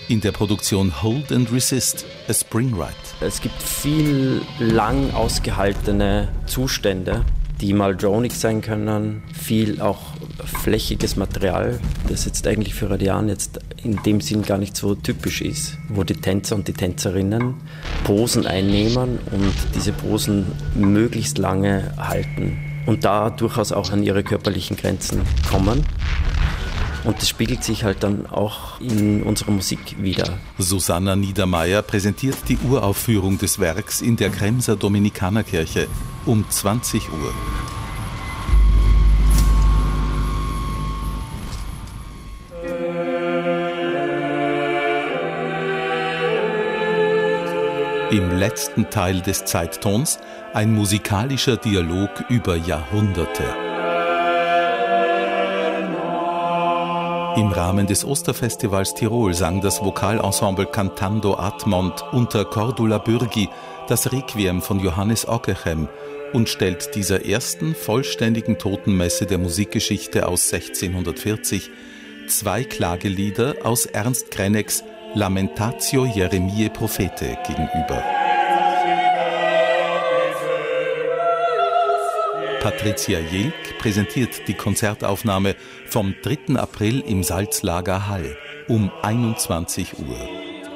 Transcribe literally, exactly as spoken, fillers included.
in der Produktion Hold and Resist, A Spring Ride. Es gibt viel lang ausgehaltene Zustände, die mal dronig sein können, viel auch flächiges Material, das jetzt eigentlich für Radian jetzt in dem Sinn gar nicht so typisch ist, wo die Tänzer und die Tänzerinnen Posen einnehmen und diese Posen möglichst lange halten und da durchaus auch an ihre körperlichen Grenzen kommen. Und das spiegelt sich halt dann auch in unserer Musik wider. Susanna Niedermeyer präsentiert die Uraufführung des Werks in der Kremser Dominikanerkirche um zwanzig Uhr. Im letzten Teil des Zeittons ein musikalischer Dialog über Jahrhunderte. Im Rahmen des Osterfestivals Tirol sang das Vokalensemble Cantando Admont unter Cordula Bürgi das Requiem von Johannes Ockeghem und stellt dieser ersten vollständigen Totenmesse der Musikgeschichte aus sechzehnhundertvierzig zwei Klagelieder aus Ernst Krenecks Lamentatio Jeremiae Prophete gegenüber. Patricia Jilk präsentiert die Konzertaufnahme vom dritten April im Salzlager Hall um einundzwanzig Uhr.